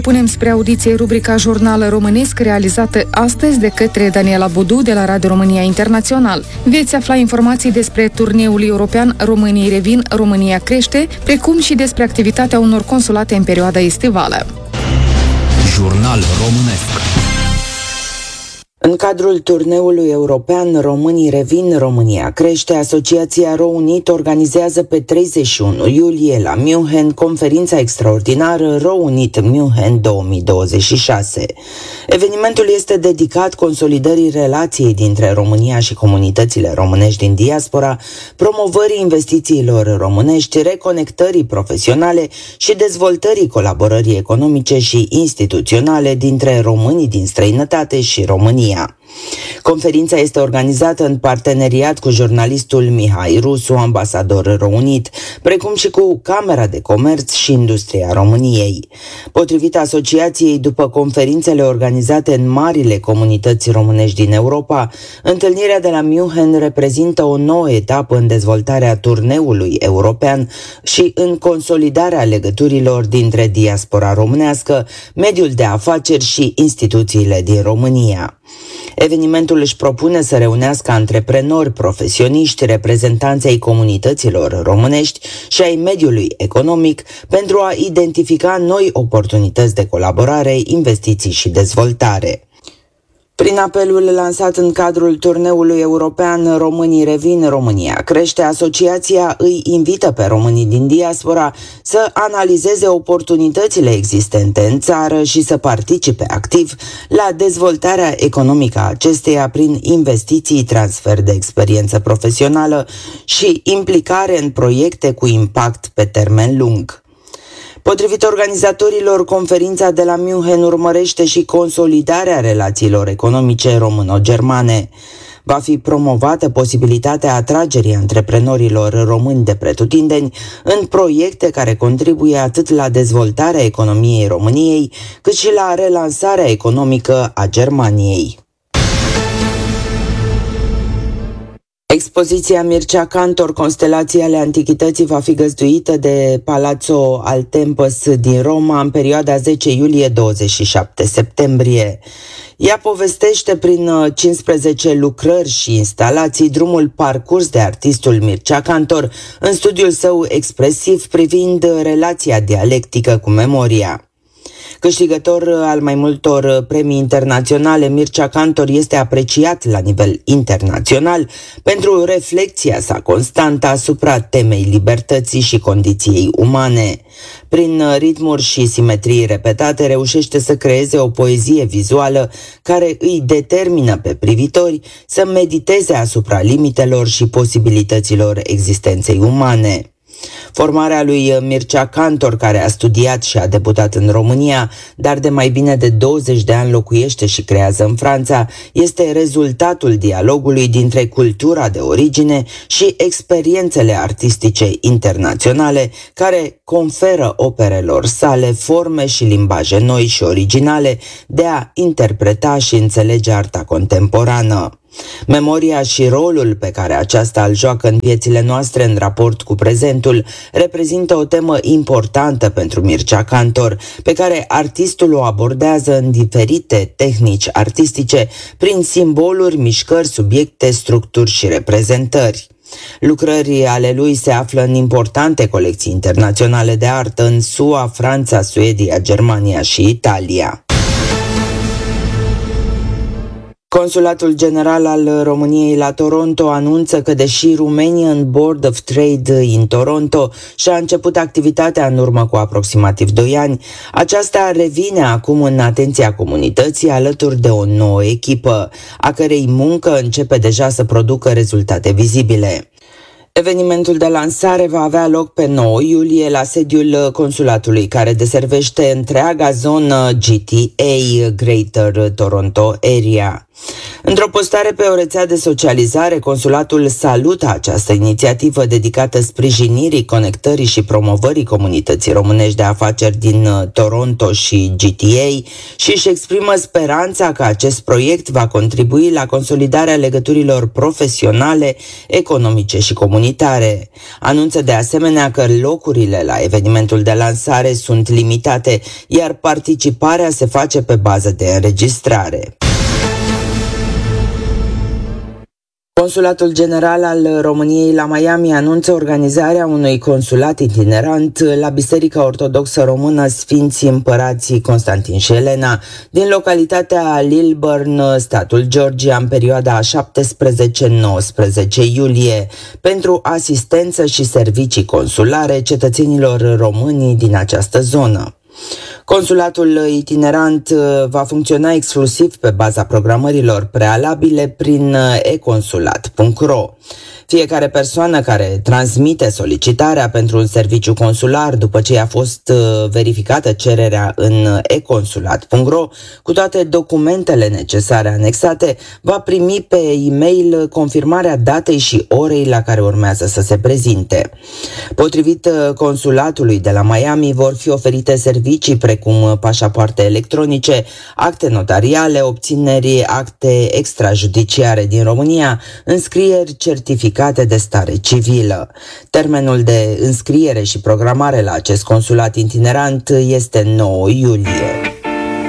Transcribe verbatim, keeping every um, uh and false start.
Punem spre audiție rubrica Jurnal Românesc, realizată astăzi de către Daniela Budu de la Radio România Internațional. Veți afla informații despre turneul european Românii revin, România crește, precum și despre activitatea unor consulate în perioada estivală. Jurnal Românesc. În cadrul turneului european Românii revin, România crește, Asociația RoUnit organizează pe treizeci și unu iulie la München conferința extraordinară RoUnit München două mii douăzeci și șase. Evenimentul este dedicat consolidării relației dintre România și comunitățile românești din diaspora, promovării investițiilor românești, reconectării profesionale și dezvoltării colaborării economice și instituționale dintre românii din străinătate și România. Conferința este organizată în parteneriat cu jurnalistul Mihai Rusu, ambasador RoUnit, precum și cu Camera de Comerț și Industria României. Potrivit asociației, după conferințele organizate în marile comunități românești din Europa, întâlnirea de la München reprezintă o nouă etapă în dezvoltarea turneului european și în consolidarea legăturilor dintre diaspora românească, mediul de afaceri și instituțiile din România. Evenimentul își propune să reunească antreprenori, profesioniști, reprezentanți ai comunităților românești și ai mediului economic pentru a identifica noi oportunități de colaborare, investiții și dezvoltare. Prin apelul lansat în cadrul turneului european Românii revin, România crește, asociația îi invită pe românii din diaspora să analizeze oportunitățile existente în țară și să participe activ la dezvoltarea economică a acesteia prin investiții, transfer de experiență profesională și implicare în proiecte cu impact pe termen lung. Potrivit organizatorilor, conferința de la München urmărește și consolidarea relațiilor economice româno-germane. Va fi promovată posibilitatea atragerii antreprenorilor români de pretutindeni în proiecte care contribuie atât la dezvoltarea economiei României, cât și la relansarea economică a Germaniei. Expoziția Mircea Cantor, Constelații ale Antichității, va fi găzduită de Palazzo al Tempus din Roma în perioada zece iulie - douăzeci și șapte septembrie. Ea povestește prin cincisprezece lucrări și instalații drumul parcurs de artistul Mircea Cantor în studiul său expresiv privind relația dialectică cu memoria. Câștigător al mai multor premii internaționale, Mircea Cantor este apreciat la nivel internațional pentru reflexia sa constantă asupra temei libertății și condiției umane. Prin ritmuri și simetrii repetate, reușește să creeze o poezie vizuală care îi determină pe privitori să mediteze asupra limitelor și posibilităților existenței umane. Formarea lui Mircea Cantor, care a studiat și a debutat în România, dar de mai bine de douăzeci de ani locuiește și creează în Franța, este rezultatul dialogului dintre cultura de origine și experiențele artistice internaționale, care conferă operelor sale forme și limbaje noi și originale de a interpreta și înțelege arta contemporană. Memoria și rolul pe care aceasta îl joacă în viețile noastre în raport cu prezentul reprezintă o temă importantă pentru Mircea Cantor, pe care artistul o abordează în diferite tehnici artistice, prin simboluri, mișcări, subiecte, structuri și reprezentări. Lucrările ale lui se află în importante colecții internaționale de artă în S U A, Franța, Suedia, Germania și Italia. Consulatul General al României la Toronto anunță că, deși Romanian Board of Trade in Toronto și-a început activitatea în urmă cu aproximativ doi ani, aceasta revine acum în atenția comunității alături de o nouă echipă, a cărei muncă începe deja să producă rezultate vizibile. Evenimentul de lansare va avea loc pe nouă iulie la sediul consulatului, care deservește întreaga zonă G T A, Greater Toronto Area. Într-o postare pe o rețea de socializare, consulatul salută această inițiativă dedicată sprijinirii, conectării și promovării comunității românești de afaceri din Toronto și G T A și își exprimă speranța că acest proiect va contribui la consolidarea legăturilor profesionale, economice și comunitare. Anunță de asemenea că locurile la evenimentul de lansare sunt limitate, iar participarea se face pe bază de înregistrare. Consulatul General al României la Miami anunță organizarea unui consulat itinerant la Biserica Ortodoxă Română Sfinții Împărații Constantin și Elena din localitatea Lilburn, statul Georgia, în perioada șaptesprezece nouăsprezece iulie, pentru asistență și servicii consulare cetățenilor români din această zonă. Consulatul itinerant va funcționa exclusiv pe baza programărilor prealabile prin e consulat punct ro. Fiecare persoană care transmite solicitarea pentru un serviciu consular după ce a fost verificată cererea în e consulat punct ro cu toate documentele necesare anexate va primi pe e-mail confirmarea datei și orei la care urmează să se prezinte. Potrivit consulatului de la Miami, vor fi oferite servicii precum pașapoarte electronice, acte notariale, obțineri acte extrajudiciare din România, înscrieri certificate de stare civilă. Termenul de înscriere și programare la acest consulat itinerant este nouă iulie.